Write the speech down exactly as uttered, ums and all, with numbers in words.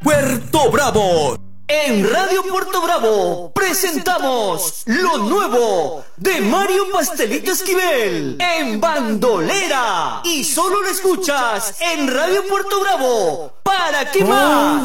Puerto Bravo. En Radio Puerto Bravo presentamos lo nuevo de Mario Pastelito Esquivel en Bandolera. Y solo lo escuchas en Radio Puerto Bravo. ¿Para qué más?